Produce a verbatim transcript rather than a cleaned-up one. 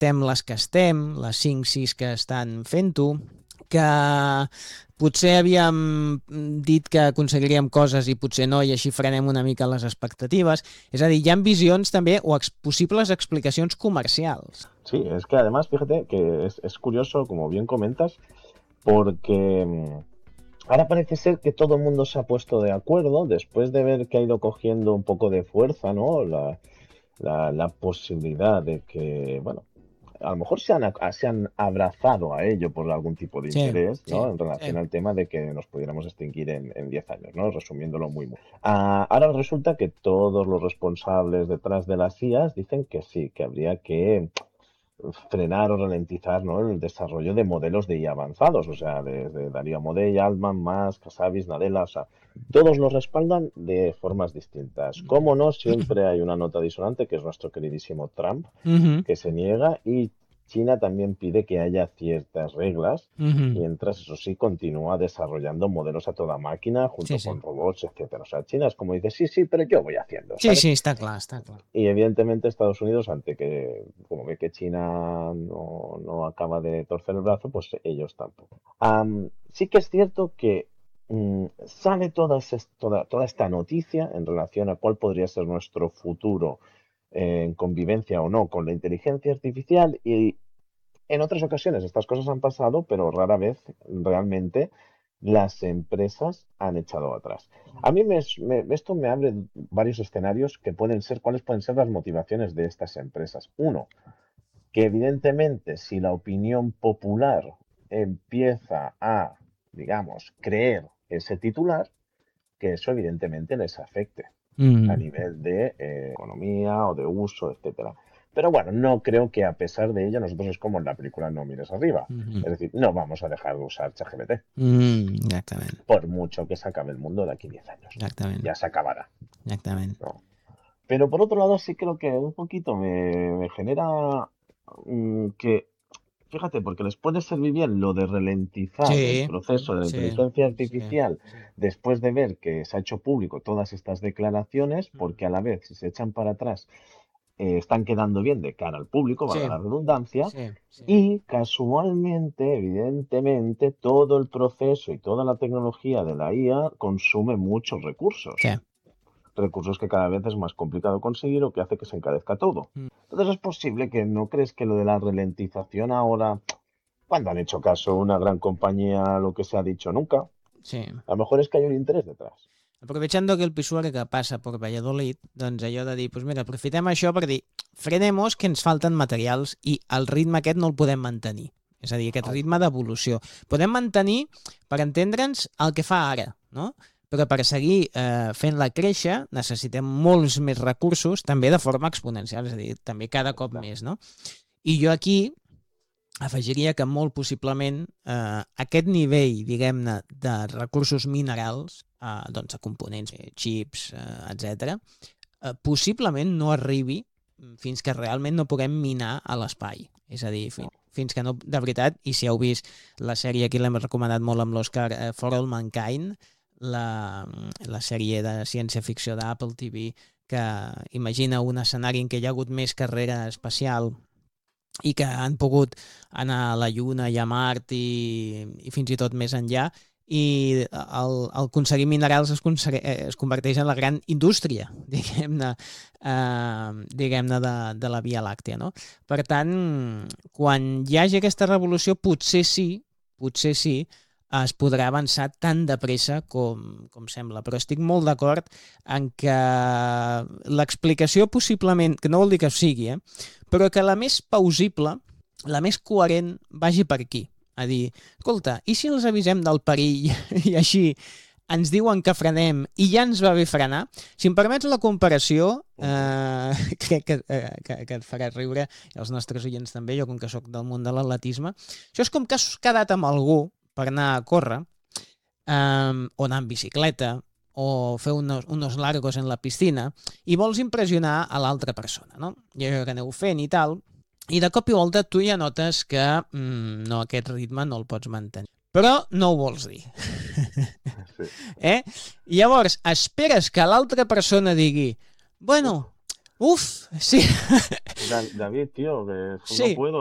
estem les que estem, les cinc sis que estan fent-ho, que potser havíem dit que aconseguiríem coses i potser no, i així frenem una mica les expectatives. És a dir, hi ha visions també o ex possibles explicacions comercials. Sí, es que además, fíjate que es, es curioso, como bien comentas, porque ahora parece ser que todo el mundo se ha puesto de acuerdo después de ver que ha ido cogiendo un poco de fuerza, ¿no? La, la, la posibilidad de que, bueno, a lo mejor se han, se han abrazado a ello por algún tipo de sí, interés, ¿no? Sí, en relación sí. al tema de que nos pudiéramos extinguir en, en diez años, ¿no? Resumiéndolo muy muy. Ah, ahora resulta que todos los responsables detrás de las I As dicen que sí, que habría que frenar o ralentizar, ¿no? el desarrollo de modelos de I A avanzados, o sea, desde Darío Amodei, Altman, Musk, Casavis, Nadella, o sea, todos los respaldan de formas distintas. Cómo no, siempre hay una nota disonante, que es nuestro queridísimo Trump, Uh-huh. que se niega, y China también pide que haya ciertas reglas, Uh-huh. mientras, eso sí, continúa desarrollando modelos a toda máquina, junto Sí, sí. con robots, etcétera. O sea, China es como dice, sí, sí, pero yo voy haciendo, Sí, ¿sabes? sí, està clar, està clar. Y evidentemente Estados Unidos, ante que, como ve que China no, no acaba de torcer el brazo, pues ellos tampoco. Um, sí que es cierto que um, sale toda, toda, toda esta noticia en relación a cuál podría ser nuestro futuro eh, en convivencia o no con la inteligencia artificial, y en otras ocasiones estas cosas han pasado, pero rara vez realmente las empresas han echado atrás. A mí me, me, esto me abre varios escenarios que pueden ser, cuáles pueden ser las motivaciones de estas empresas. Uno, que evidentemente si la opinión popular empieza a, digamos, creer ese titular, que eso evidentemente les afecte Mm. a nivel de eh, economía o de uso, etcétera. Pero bueno, no creo que a pesar de ello nosotros es como en la película No mires arriba. Mm-hmm. Es decir, no vamos a dejar de usar ChatGPT. Mm, exactament. Por mucho que se acabe el mundo de aquí a diez años. Exactament. Ya se acabará. Exactament. ¿No? Pero por otro lado sí creo que un poquito me, me genera mmm, que, fíjate, porque les puede servir bien lo de ralentizar Sí, el proceso de la sí, inteligencia sí, artificial sí. después de ver que se ha hecho público todas estas declaraciones, porque a la vez, si se echan para atrás, eh, están quedando bien de cara al público, valga Sí, la redundancia, sí, sí. y casualmente, evidentemente, todo el proceso y toda la tecnología de la I A consume muchos recursos. Sí. Recursos que cada vez es más complicado conseguir o que hace que se encarezca todo. Mm. Entonces es posible que no crees que lo de la ralentización ahora, cuando han hecho caso una gran compañía a lo que se ha dicho nunca, Sí. a lo mejor es que hay un interés detrás. Aprovechando que el pisuari que passa per Valladolid, doncs allò de dir, doncs mira, aprofitem això per dir, frenemos que ens falten materials i el ritme aquest no el podem mantenir. És a dir, aquest ritme d'evolució. Podem mantenir, per entendre'ns, el que fa ara, no? Però per seguir eh, fent-la créixer necessitem molts més recursos, també de forma exponencial, és a dir, també cada cop més, no? I jo aquí afegiria que molt possiblement eh, aquest nivell, diguem-ne, de recursos minerals, eh, doncs a components, eh, xips, eh, etcètera, eh, possiblement no arribi fins que realment no puguem minar a l'espai. És a dir, fins, fins que no, de veritat, i si heu vist la sèrie, aquí l'hem recomanat molt amb l'Òscar, eh, For All Mankind, la, la sèrie de ciència-ficció d'Apple T V, que imagina un escenari en què hi ha hagut més carrera espacial i que han pogut anar a la Lluna i a Mart i, i fins i tot més enllà, i el, el aconseguir minerals es, es converteix en la gran indústria, diguem-ne, eh, diguem-ne de, de la Via Làctea, no? Per tant, quan hi hagi aquesta revolució, potser sí, potser sí, es podrà avançar tan de pressa com, com sembla. Però estic molt d'acord en que l'explicació possiblement, que no vol dir que ho sigui, eh, però que la més plausible, la més coherent, vagi per aquí. A dir, escolta, i si els avisem del perill i així ens diuen que frenem i ja ens va bé frenar? Si em permets la comparació, eh, crec que, eh, que, que et farà riure, i els nostres oients també, jo com que sóc del món de l'atletisme, això és com que has quedat amb algú per anar a córrer, um, o anar en bicicleta, o fer unos, unos largos en la piscina, i vols impressionar a l'altra persona, no? I això que aneu fent i tal, i de cop i volta tu ja notes que mm, no, aquest ritme no el pots mantenir. Però no ho vols dir. Sí. Eh? I llavors esperes que l'altra persona digui, bueno, Uf, sí. Da- David, tío, que Sí. no puedo.